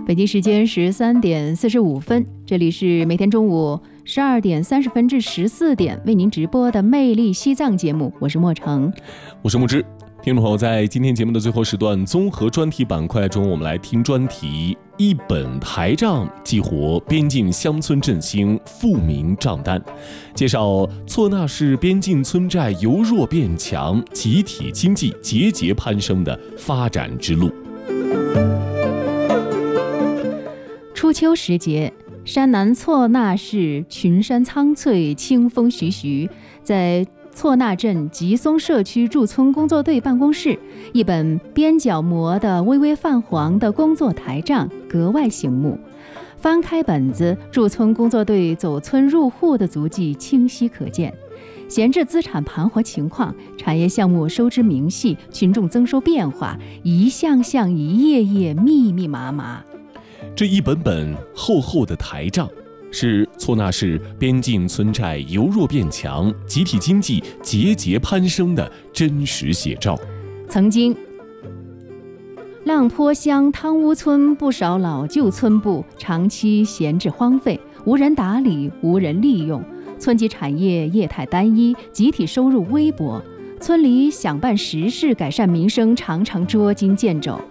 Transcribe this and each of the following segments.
北京时间13:45，这里是每天中午12:30至14点为您直播的魅力西藏节目，我是莫成， 我是木之。听众朋友，在今天节目的最后时段综合专题板块中，我们来听专题一本台账激活边境乡村振兴富民账单，介绍错那市边境村寨由弱变强，集体经济节节攀升的发展之路。 初秋时节，山南错那市群山苍翠，清风徐徐。在错那镇吉松社区驻村工作队办公室，一本边角磨得微微泛黄的工作台账格外醒目。翻开本子，驻村工作队走村入户的足迹清晰可见，闲置资产盘活情况、产业项目收支明细、群众增收变化，一项项一页页密密麻麻。 这一本本厚厚的台账，是错那市边境村寨由弱变强，集体经济节节攀升的真实写照。 曾经，浪坡乡汤屋村不少老旧村部长期闲置荒废，无人打理，无人利用，村级产业业态单一，集体收入微薄，村里想办实事改善民生，常常捉襟见肘。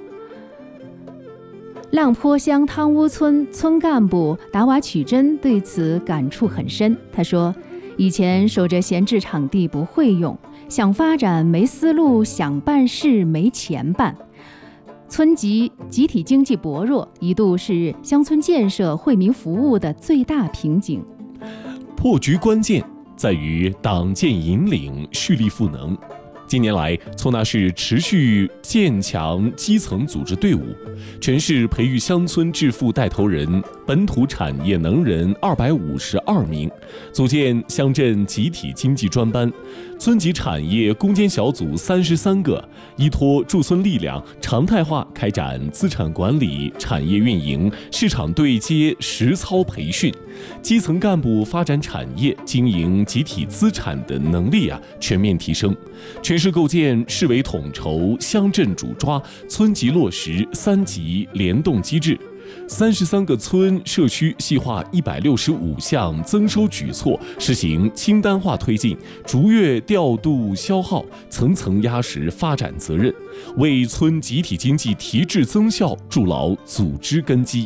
浪坡乡汤屋村村干部达瓦曲珍对此感触很深。他说，以前守着闲置场地不会用，想发展没思路，想办事没钱办，村级集体经济薄弱，一度是乡村建设惠民服务的最大瓶颈。 破局关键在于党建引领，蓄力赋能。近年来，错那市持续建强基层组织队伍，全市培育乡村致富带头人、本土产业能人252名，组建乡镇集体经济专班，村级产业攻坚小组33个，依托驻村力量，常态化开展资产管理、产业运营、市场对接实操培训，基层干部发展产业、经营集体资产的能力全面提升。全市构建市委统筹、乡镇主抓、村级落实3级联动机制，33个村社区细化165项增收举措，实行清单化推进，逐月调度消耗，层层压实发展责任，为村集体经济提质增效筑牢组织根基。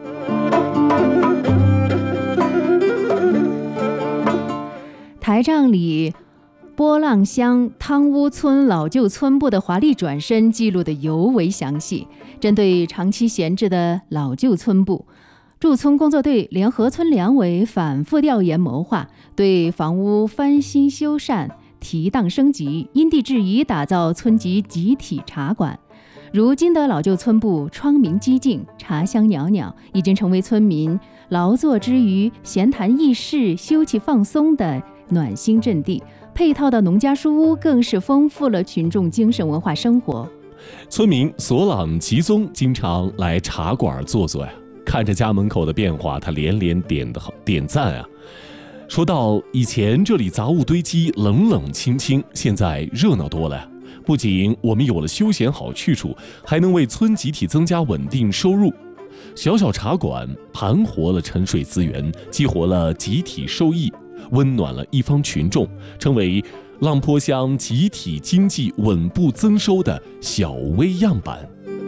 台账里波浪乡汤屋村老旧村部的华丽转身记录得尤为详细。针对长期闲置的老旧村部，驻村工作队联合村两委反复调研谋划，对房屋翻新修缮、提档升级，因地制宜打造村级集体茶馆。如今的老旧村部窗明几净，茶香袅袅，已经成为村民劳作之余闲谈议事、休憩放松的暖心阵地。配套的农家书屋更是丰富了群众精神文化生活。 村民索朗吉宗经常来茶馆坐坐看着家门口的变化，他连连点赞说到以前这里杂物堆积，冷冷清清，现在热闹多了。不仅我们有了休闲好去处，还能为村集体增加稳定收入。小小茶馆盘活了沉水资源，激活了集体收益，温暖了一方群众，成为浪坡乡集体经济稳步增收的小微样板。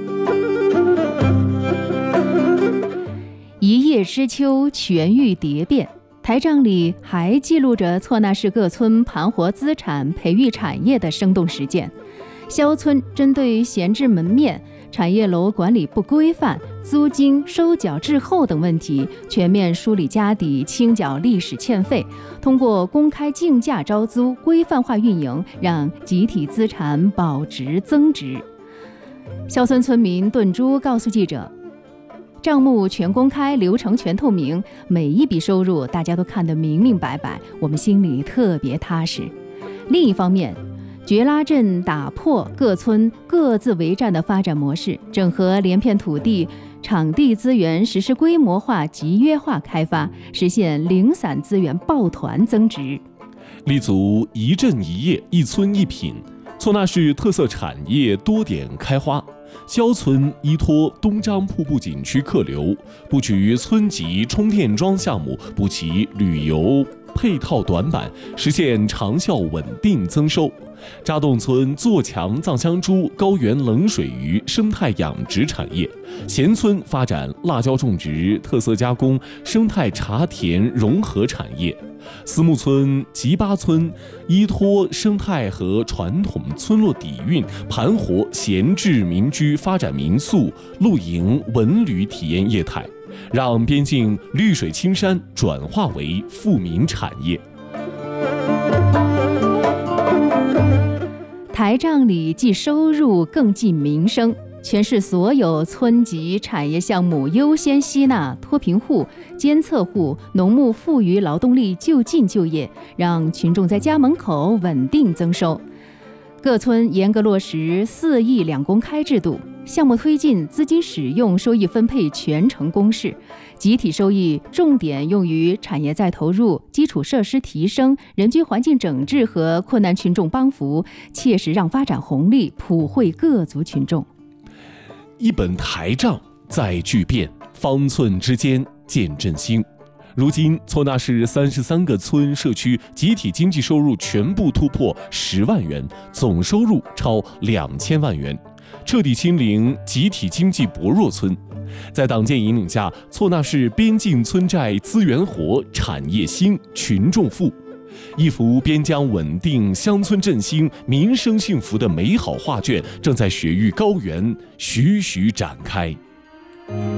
一叶知秋，全域蝶变。台账里还记录着错那市各村盘活资产、培育产业的生动实践。萧村针对闲置门面、产业楼管理不规范、租金收缴滞后等问题，全面梳理家底，清缴历史欠费，通过公开竞价招租、规范化运营，让集体资产保值增值。萧村村民顿珠告诉记者，账目全公开，流程全透明，每一笔收入大家都看得明明白白，我们心里特别踏实。另一方面，觉拉镇打破各村各自为战的发展模式，整合连片土地、场地资源，实施规模化、集约化开发，实现零散资源抱团增值。 立足一镇一业、一村一品，错那市特色产业多点开花。 肖村依托东张瀑布景区客流，布局村级充电桩项目，补齐旅游配套短板，实现长效稳定增收。扎洞村做强藏香猪、高原冷水鱼生态养殖产业，贤村发展辣椒种植、特色加工、生态茶田融合产业。思木村、吉巴村依托生态和传统村落底蕴，盘活闲置民居，发展民宿、露营、文旅体验业态，让边境绿水青山转化为富民产业。 台账里既收入更记民生，全市所有村级产业项目优先吸纳脱贫户、监测户、农牧富余劳动力就近就业，让群众在家门口稳定增收。各村严格落实4益2公开制度，项目推进资金使用收益分配全程公示，集体收益重点用于产业再投入、基础设施提升、人居环境整治和困难群众帮扶，切实让发展红利普惠各族群众。 一本台账在巨变，方寸之间见振兴。如今，错那市33个村社区集体经济收入全部突破10万元，总收入超2000万元，彻底清零集体经济薄弱村。在党建引领下，错那市边境村寨资源活、产业兴、群众富，一幅边疆稳定、乡村振兴、民生幸福的美好画卷，正在雪域高原徐徐展开。